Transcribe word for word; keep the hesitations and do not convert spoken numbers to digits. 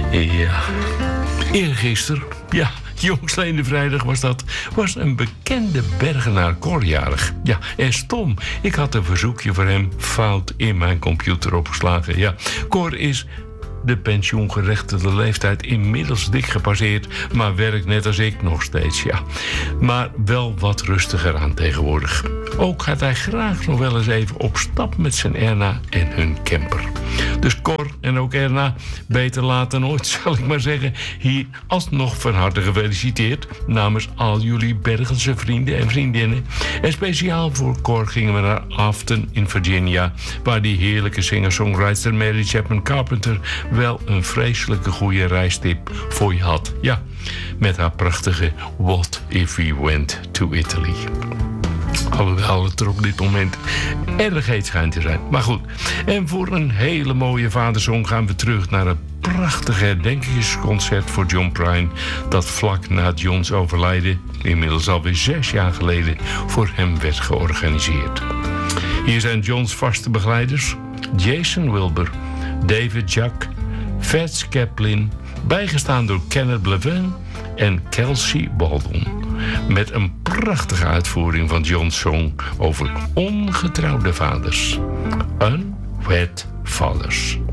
Ja, eergisteren, ja, jongsleden vrijdag was dat, was een bekende Bergenaar Cor-jarig. Ja, en stom, ik had een verzoekje voor hem fout in mijn computer opgeslagen. Ja, Cor is de pensioengerechtigde leeftijd inmiddels dik gepasseerd, maar werkt net als ik nog steeds, ja. Maar wel wat rustiger aan tegenwoordig. Ook gaat hij graag nog wel eens even op stap met zijn Erna en hun camper. Dus Cor en ook Erna, beter laat dan ooit, zal ik maar zeggen. Hier alsnog van harte gefeliciteerd namens al jullie Bergense vrienden en vriendinnen. En speciaal voor Cor gingen we naar Afton in Virginia, waar die heerlijke singer-songwriter Mary Chapman Carpenter wel een vreselijke goede reistip voor je had. Ja, met haar prachtige What If We Went to Italy. Alhoewel het er op dit moment erg heet schijnt te zijn. Maar goed, en voor een hele mooie vadersong gaan we terug naar een prachtig herdenkingsconcert voor John Prine, dat vlak na Johns overlijden, inmiddels alweer zes jaar geleden, voor hem werd georganiseerd. Hier zijn Johns vaste begeleiders: Jason Wilbur, David Jack, Fats Kaplan, bijgestaan door Kenneth Levin en Kelsey Baldwin. Met een prachtige uitvoering van John's song over ongetrouwde vaders. Unwed Fathers.